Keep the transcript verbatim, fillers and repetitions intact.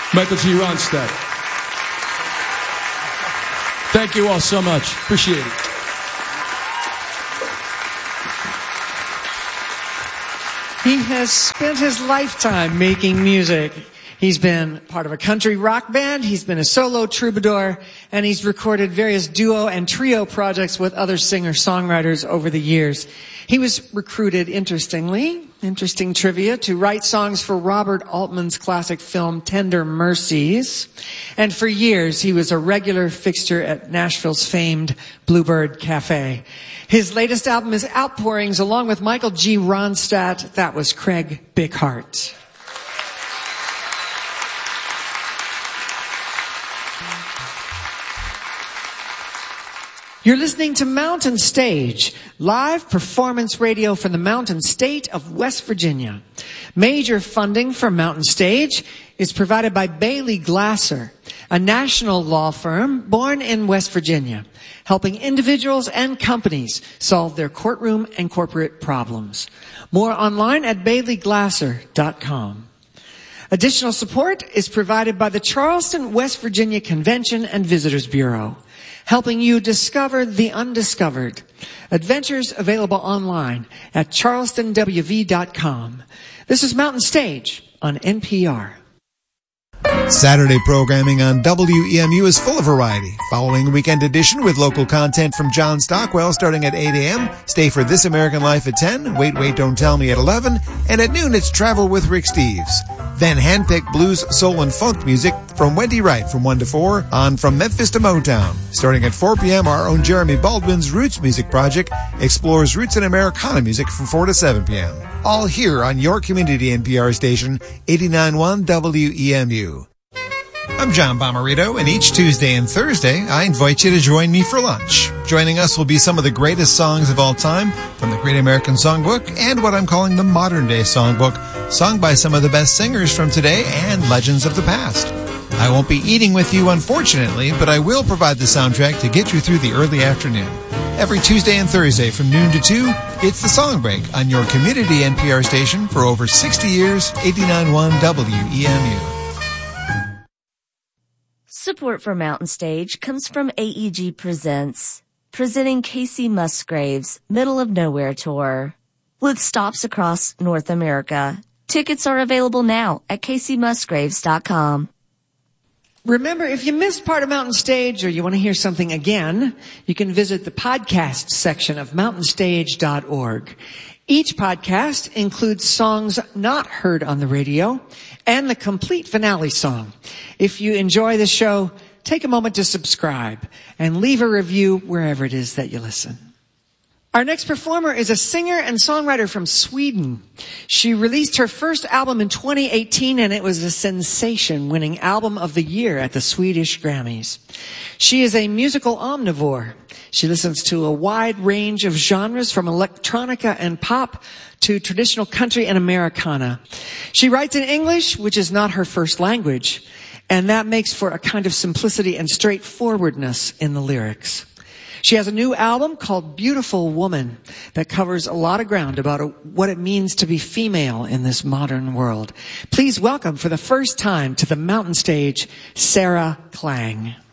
Michael G. Ronstadt. Thank you all so much. Appreciate it. He has spent his lifetime making music. He's been part of a country rock band, he's been a solo troubadour, and he's recorded various duo and trio projects with other singer-songwriters over the years. He was recruited, interestingly, interesting trivia, to write songs for Robert Altman's classic film Tender Mercies. And for years, he was a regular fixture at Nashville's famed Bluebird Cafe. His latest album is Outpourings, along with Michael G. Ronstadt. That was Craig Bighart. You're listening to Mountain Stage, live performance radio from the Mountain State of West Virginia. Major funding for Mountain Stage is provided by Bailey Glasser, a national law firm born in West Virginia, helping individuals and companies solve their courtroom and corporate problems. More online at bailey glasser dot com. Additional support is provided by the Charleston, West Virginia Convention and Visitors Bureau, helping you discover the undiscovered. Adventures available online at charleston w v dot com. This is Mountain Stage on N P R. Saturday programming on W E M U is full of variety. Following weekend edition with local content from John Stockwell starting at eight a.m. Stay for This American Life at ten. Wait, Wait, Don't Tell Me at eleven. And at noon, it's Travel with Rick Steves. Then handpicked blues, soul, and funk music from Wendy Wright from one to four on From Memphis to Motown. Starting at four p.m., our own Jeremy Baldwin's Roots Music Project explores roots and Americana music from four to seven p.m. All here on your community N P R station, eighty-nine point one W E M U. I'm John Bomarito, and each Tuesday and Thursday, I invite you to join me for lunch. Joining us will be some of the greatest songs of all time from the Great American Songbook and what I'm calling the Modern Day Songbook, sung by some of the best singers from today and legends of the past. I won't be eating with you, unfortunately, but I will provide the soundtrack to get you through the early afternoon. Every Tuesday and Thursday from noon to two, it's the Song Break on your community N P R station for over sixty years, eighty-nine point one W E M U. Support for Mountain Stage comes from A E G Presents, presenting Casey Musgrave's Middle of Nowhere Tour, with stops across North America. Tickets are available now at casey musgraves dot com. Remember, if you missed part of Mountain Stage or you want to hear something again, you can visit the podcast section of mountain stage dot org. Each podcast includes songs not heard on the radio and the complete finale song. If you enjoy the show, take a moment to subscribe and leave a review wherever it is that you listen. Our next performer is a singer and songwriter from Sweden. She released her first album in twenty eighteen, and it was a sensation, winning Album of the Year at the Swedish Grammys. She is a musical omnivore. She listens to a wide range of genres from electronica and pop to traditional country and Americana. She writes in English, which is not her first language, and that makes for a kind of simplicity and straightforwardness in the lyrics. She has a new album called Beautiful Woman that covers a lot of ground about what it means to be female in this modern world. Please welcome for the first time to the Mountain Stage, Sarah Klang.